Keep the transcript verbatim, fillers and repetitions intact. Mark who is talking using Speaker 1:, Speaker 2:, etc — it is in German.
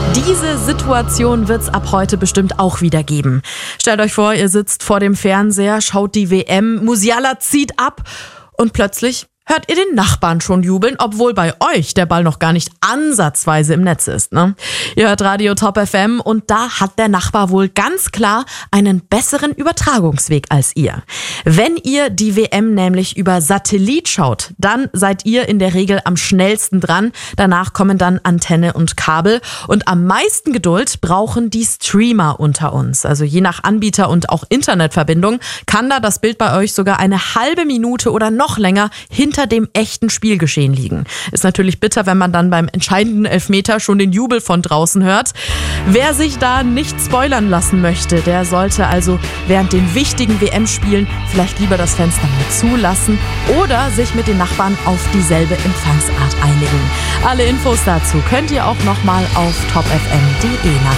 Speaker 1: Diese Situation wird's ab heute bestimmt auch wieder geben. Stellt euch vor, ihr sitzt vor dem Fernseher, schaut die W M, Musiala zieht ab und plötzlich hört ihr den Nachbarn schon jubeln, obwohl bei euch der Ball noch gar nicht ansatzweise im Netz ist, ne? Ihr hört Radio Top F M und da hat der Nachbar wohl ganz klar einen besseren Übertragungsweg als ihr. Wenn ihr die W M nämlich über Satellit schaut, dann seid ihr in der Regel am schnellsten dran. Danach kommen dann Antenne und Kabel. Und am meisten Geduld brauchen die Streamer unter uns. Also je nach Anbieter und auch Internetverbindung kann da das Bild bei euch sogar eine halbe Minute oder noch länger hinter dem echten Spielgeschehen liegen. Ist natürlich bitter, wenn man dann beim entscheidenden Elfmeter schon den Jubel von draußen hört. Wer sich da nicht spoilern lassen möchte, der sollte also während den wichtigen W M-Spielen vielleicht lieber das Fenster mal zulassen oder sich mit den Nachbarn auf dieselbe Empfangsart einigen. Alle Infos dazu könnt ihr auch nochmal auf top f m punkt d e nachlesen.